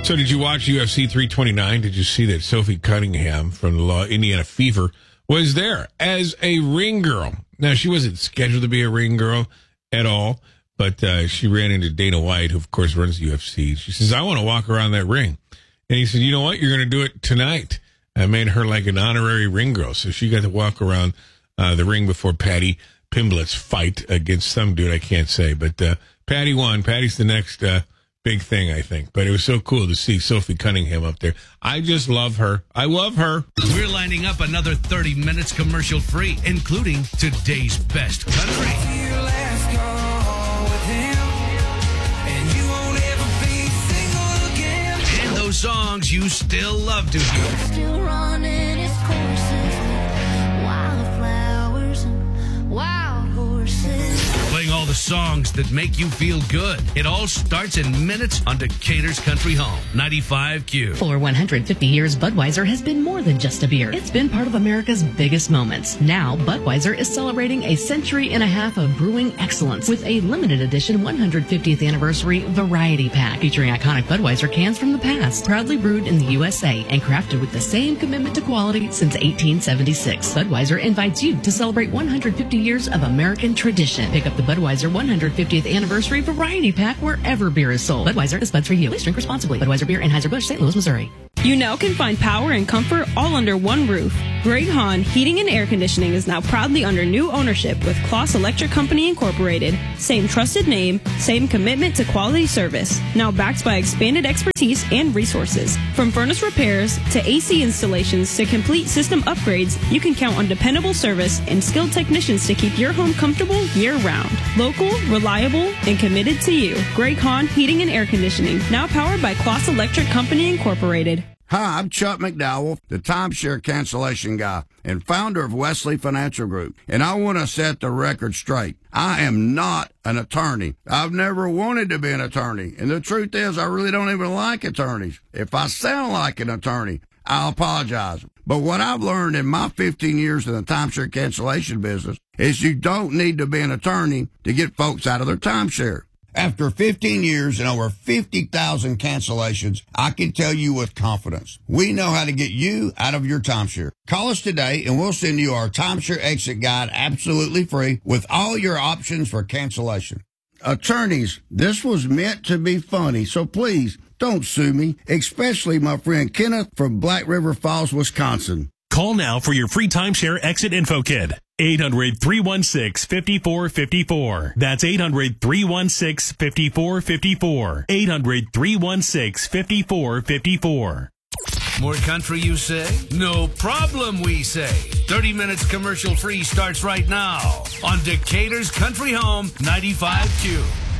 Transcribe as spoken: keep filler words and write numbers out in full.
So did you watch U F C three twenty-nine? Did you see that Sophie Cunningham from the Law Indiana Fever was there as a ring girl? Now, she wasn't scheduled to be a ring girl at all, but uh, she ran into Dana White, who, of course, runs the U F C. She says, I want to walk around that ring. And he said, you know what? You're going to do it tonight. I made her like an honorary ring girl. So she got to walk around uh, the ring before Patty Pimblett's fight against some dude I can't say. But uh, Patty won. Patty's the next uh, big thing, I think. But it was so cool to see Sophie Cunningham up there. I just love her. I love her. We're lining up another thirty minutes commercial free, including today's best country. And those songs you still love to hear. Still running its courses, wildflowers and wild horses. Playing all the songs that make you feel good. It all starts in minutes on Decatur's Country Home, ninety-five Q. For one hundred fifty years, Budweiser has been more than just a beer. It's been part of America's biggest moments. Now, Budweiser is celebrating a century and a half of brewing excellence with a limited edition one hundred fiftieth anniversary variety pack featuring iconic Budweiser cans from the past, proudly brewed in the U S A and crafted with the same commitment to quality since eighteen seventy-six. Budweiser invites you to celebrate one hundred fifty years of American tradition. Pick up the Budweiser one hundred fiftieth Anniversary Variety Pack wherever beer is sold. Budweiser is Bud's for you. Please drink responsibly. Budweiser Beer, Anheuser-Busch, Saint Louis, Missouri. You now can find power and comfort all under one roof. Greg Hahn Heating and Air Conditioning is now proudly under new ownership with Kloss Electric Company Incorporated. Same trusted name, same commitment to quality service. Now backed by expanded expertise and resources. From furnace repairs to A C installations to complete system upgrades, you can count on dependable service and skilled technicians to keep your home comfortable year-round. Local, reliable, and committed to you. Greg Hahn Heating and Air Conditioning, now powered by Kloss Electric Company Incorporated. Hi, I'm Chuck McDowell, the timeshare cancellation guy and founder of Wesley Financial Group, and I want to set the record straight. I am not an attorney. I've never wanted to be an attorney, and the truth is I really don't even like attorneys. If I sound like an attorney, I apologize. But what I've learned in my fifteen years in the timeshare cancellation business is you don't need to be an attorney to get folks out of their timeshare. After fifteen years and over fifty thousand cancellations, I can tell you with confidence, we know how to get you out of your timeshare. Call us today and we'll send you our timeshare exit guide absolutely free with all your options for cancellation. Attorneys, this was meant to be funny, so please don't sue me, especially my friend Kenneth from Black River Falls, Wisconsin. Call now for your free timeshare exit info kit. eight hundred, three one six, five four five four. That's eight hundred, three one six, five four five four. eight hundred, three one six, five four five four. More country, you say? No problem, we say. thirty minutes commercial free starts right now on Decatur's Country Home, ninety-five Q.